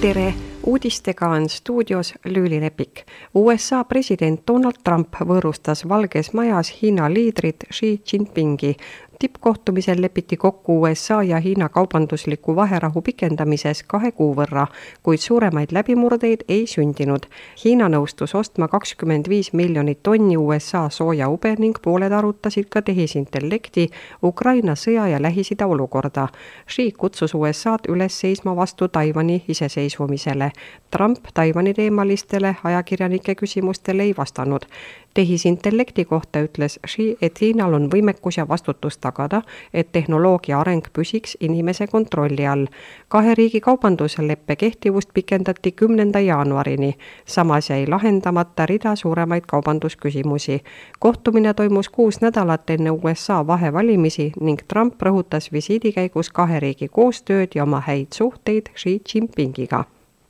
Tere! Uudistega on stuudios Lüüli Lepik. USA president Donald Trump võõrustas Valges Majas Hiina liidrit Xi Jinpingi. Tippkohtumisel lepiti kokku USA ja Hiina kaubandusliku vaherahu pikendamises 2 kuu võrra, kuid suuremaid läbimurdeid ei sündinud. Hiina nõustus ostma 25 miljonit tonni USA soojaube ning pooled arutasid ka tehisintellekti, Ukraina sõja ja Lähis-Ida olukorda. Xi kutsus USA'd üles seisma vastu Taiwani iseseisvumisele. Trump Taiwani teemalistele ajakirjanike küsimustele ei vastanud. Tehisintellekti kohta ütles Xi, et Hiinal on võimekus ja vastutus tagada, et tehnoloogia areng püsiks inimese kontrolli all. 2 riigi kaubandusleppe kehtivust pikendati 10. jaanuarini. Samas jäi lahendamata rida suuremaid kaubandusküsimusi. Kohtumine toimus 6 nädalat enne USA vahevalimisi ning Trump rõhutas visiidi käigus 2 riigi koostööd ja oma häid suhteid Xi Jinpingiga.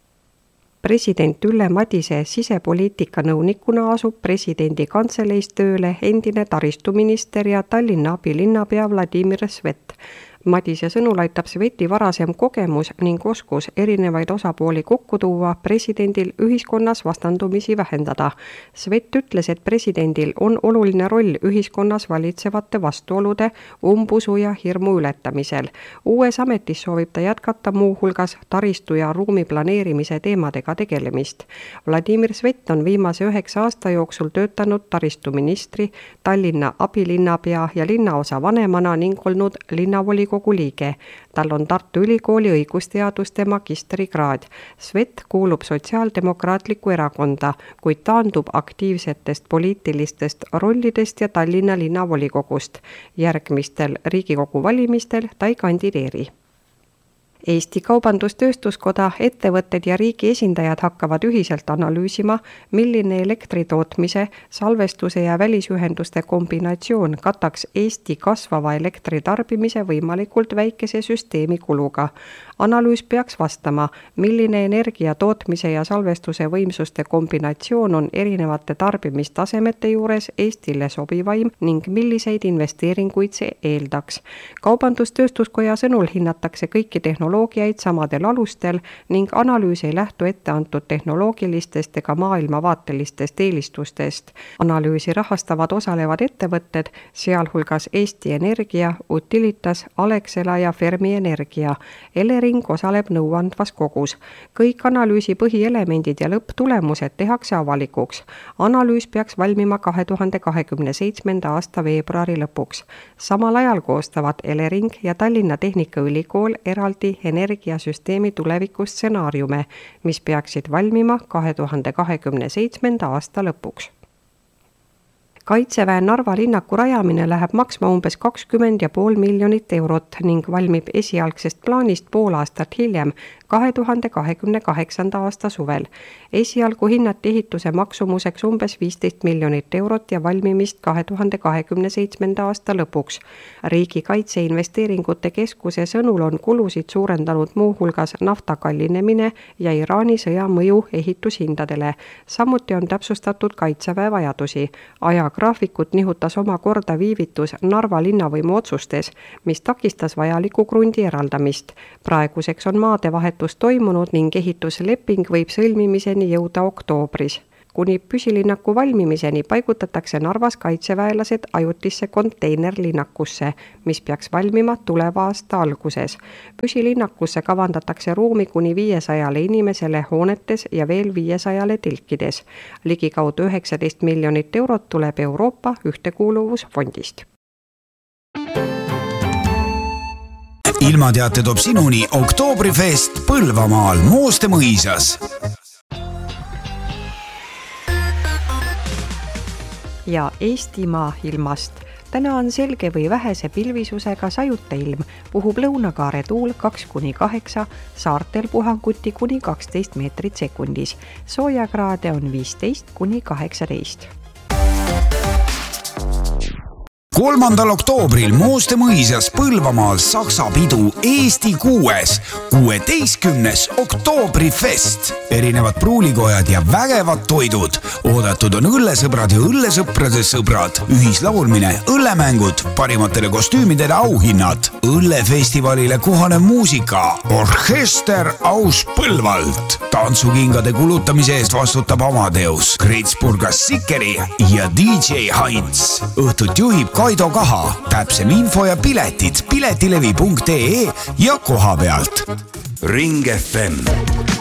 President Ülle Madise sisepoliitika nõunikuna asub presidendi kantseleis tööle endine taristuminister ja Tallinna abilinnapea Vladimir Svet. Madise sõnul aitab Sveti varasem kogemus ning oskus erinevaid osapooli kokku tuua presidendil ühiskonnas vastandumisi vähendada. Svet ütles, et presidendil on oluline roll ühiskonnas valitsevate vastuolude, umbusu ja hirmu ületamisel. Uues ametis soovib ta jätkata muuhulgas taristu ja ruumi planeerimise teemadega tegelemist. Vladimir Svet on viimase 9 aasta jooksul töötanud taristuministri, Tallinna abilinnapea ja linnaosa vanemana ning olnud linnavolikogu liige. Tal on Tartu Ülikooli õigusteaduste magistrikraad. Svet kuulub Sotsiaaldemokraatlikku erakonda, kuid taandub aktiivsetest poliitilistest rollidest ja Tallinna linnavolikogust. Järgmistel Riigikogu valimistel ta ei kandideeri. Eesti Kaubandus-Tööstuskoda, ettevõtted ja riigi esindajad hakkavad ühiselt analüüsima, milline elektritootmise, salvestuse ja välisühenduste kombinatsioon kataks Eesti kasvava elektritarbimise võimalikult väikese süsteemi kuluga. Analüüs peaks vastama, milline energia tootmise ja salvestuse võimsuste kombinatsioon on erinevate tarbimistasemete juures Eestile sobivaim ning milliseid investeeringuid see eeldaks. Kaubandus-Tööstuskoja sõnul hinnatakse kõiki tehnoloogiaid samadel alustel ning analüüs ei lähtu etteantud tehnoloogilistest ega maailmavaatelistest eelistustest. Analüüsi rahastavad osalevad ettevõtted, sealhulgas Eesti Energia, Utilitas, Alexela ja Fermi Energia. Elering osaleb nõuandvas kogus. Kõik analüüsi põhielemendid ja lõpptulemused tehakse avalikuks. Analüüs peaks valmima 2027. aasta veebruari lõpuks. Samal ajal koostavad Elering ja Tallinna Tehnikaülikool eraldi energiasüsteemi tulevikustsenaariume, mis peaksid valmima 2027. aasta lõpuks. Kaitseväe Narva linnaku rajamine läheb maksma umbes 20,5 miljonit eurot ning valmib esialgsest plaanist pool aastat hiljem, 2028. aasta suvel. Esialgu hinnati ehituse maksumuseks umbes 15 miljonit eurot ja valmimist 2027. aasta lõpuks. Riigi Kaitseinvesteeringute Keskuse sõnul on kulusid suurendanud muuhulgas nafta kallinemine ja Iraani sõja mõju ehitushindadele. Samuti on täpsustatud Kaitseväe vajadusi. Graafikut nihutas omakorda viivitus Narva linnavõimu otsustes, mis takistas vajaliku krundi eraldamist. Praeguseks on maadevahetus toimunud ning ehitusleping võib sõlmimiseni jõuda oktoobris. Kuni püsilinnaku valmimiseni paigutatakse Narvas kaitseväelased ajutisse konteinerlinnakusse, mis peaks valmima tuleva aasta alguses. Püsilinnakusse kavandatakse ruumi kuni 500 inimesele hoonetes ja veel 500 tilkides. Ligikaudu 19 miljonit eurot tuleb Euroopa ühtekuuluvusfondist. Ilmateate toob sinuni Oktoobrifest Põlvamaal Mooste mõisas. Ja Eestimaa ilmast. Täna on selge või vähese pilvisusega sajuta ilm, puhub lõunakaare tuul 2-8, saartel puhanguti kuni 12 meetrit sekundis. Soojakraade on 15-18. 3. oktoobril Mooste mõisas Põlvamaal Saksa pidu Eesti 6. 16. oktoobrifest. Erinevad pruulikojad ja vägevad toidud. Oodatud on õllesõbrad ja õllesõprade sõbrad. Ühislaulmine, õllemängud, parimatele kostüümidele auhinnad. Õllefestivalile kohanev muusika. Orkester aus Põlvalt. Tantsukingade kulutamise eest vastutab Amadeus, Kretsburgas Sikeri ja DJ Heinz. Õhtut juhib Kaido Kaha. Täpsem info ja piletid piletilevi.ee ja koha pealt. Ring FM